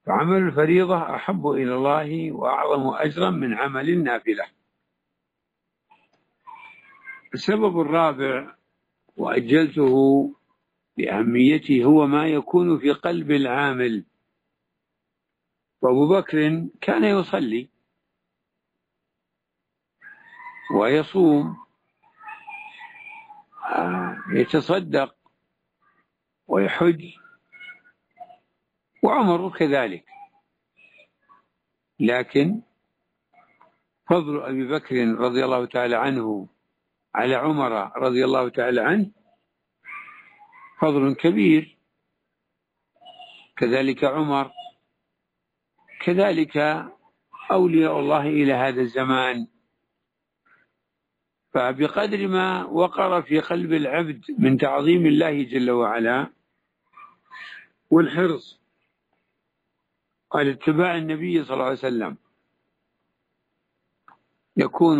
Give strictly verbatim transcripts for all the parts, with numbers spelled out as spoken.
فعمل الفريضة أحب إلى الله وأعظم أجرا من عمل النافلة. السبب الرابع وأجلته لأهميته هو ما يكون في قلب العامل. وأبو بكر كان يصلي ويصوم يتصدق ويحج، وعمر كذلك، لكن فضل أبي بكر رضي الله تعالى عنه على عمر رضي الله تعالى عنه فضل كبير، كذلك عمر، كذلك أولياء الله إلى هذا الزمان. فبقدر ما وقر في قلب العبد من تعظيم الله جل وعلا والحرص على اتباع النبي صلى الله عليه وسلم يكون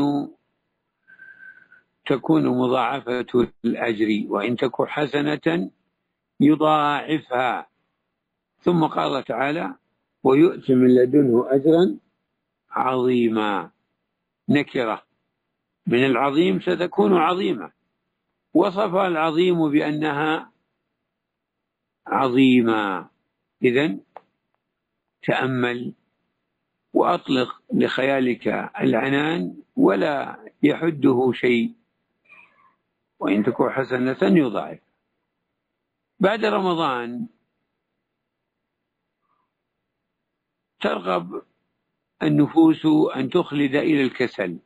تكون مضاعفة الأجر، وإن تك حسنة يضاعفها. ثم قال تعالى: ويؤتي من لدنه أجرا عظيما. نكرة من العظيم ستكون عظيمة، وصف العظيم بأنها عظيمة. إذن تأمل وأطلق لخيالك العنان ولا يحده شيء، وإن تكون حسنة يضاعف. بعد رمضان ترغب النفوس أن تخلد إلى الكسل،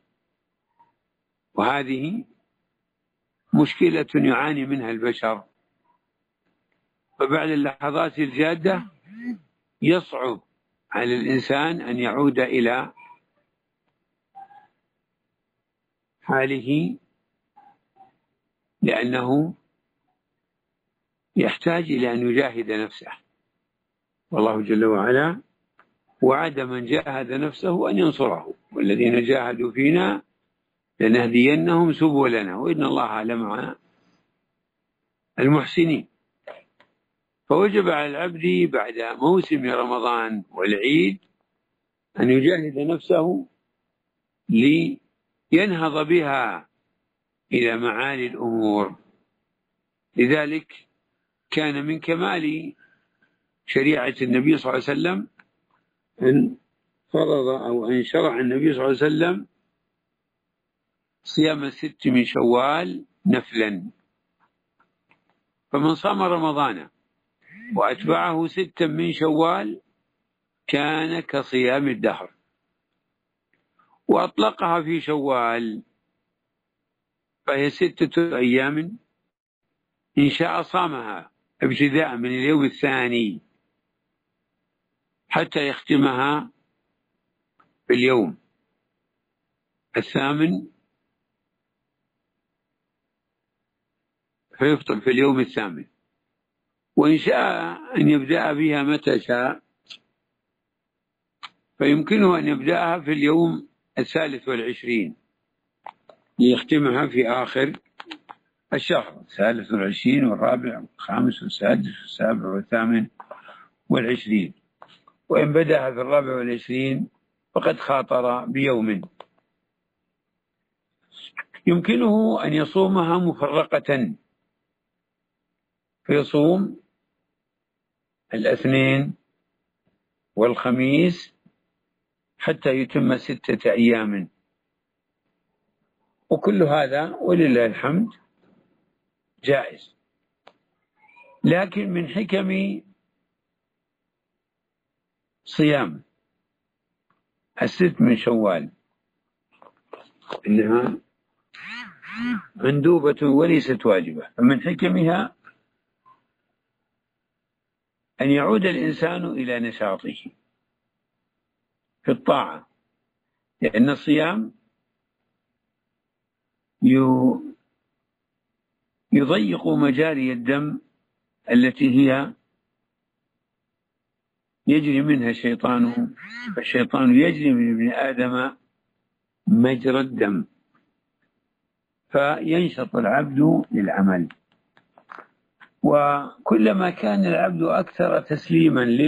وهذه مشكلة يعاني منها البشر. فبعد اللحظات الجادة يصعب على الإنسان أن يعود إلى حاله، لأنه يحتاج إلى أن يجاهد نفسه، والله جل وعلا وعد من جاهد نفسه أن ينصره، والذين جاهدوا فينا لنهدينهم سبلنا وإن الله لمع المحسنين. فوجب على العبد بعد موسم رمضان والعيد أن يجاهد نفسه لينهض بها إلى معالي الأمور. لذلك كان من كمال شريعة النبي صلى الله عليه وسلم أن فرض أو أن شرع النبي صلى الله عليه وسلم صيام الست من شوال نفلا. فمن صام رمضان وأتبعه ستا من شوال كان كصيام الدهر. وأطلقها في شوال فهي ستة أيام إن شاء صامها ابتداء من اليوم الثاني حتى يختمها في اليوم الثامن، فيفطر في اليوم الثامن. وإن شاء أن يبدأ بها متى شاء فيمكنه أن يبدأها في اليوم الثالث والعشرين ليختمها في آخر الشهر، الثالث والعشرين والرابع والخامس والسادس والسابع والثامن والعشرين. وإن بدأها في الرابع والعشرين فقد خاطر بيوم. يمكنه أن يصومها مفرقة، فيصوم الاثنين والخميس حتى يتم ستة أيام. وكل هذا ولله الحمد جائز. لكن من حكم صيام الست من شوال إنها مندوبة وليست واجبة، فمن حكمها أن يعود الإنسان إلى نشاطه في الطاعة، لأن الصيام يضيق مجاري الدم التي هي يجري منها الشيطان، فالشيطان يجري من ابن آدم مجرى الدم، فينشط العبد للعمل. وكلما كان العبد أكثر تسليما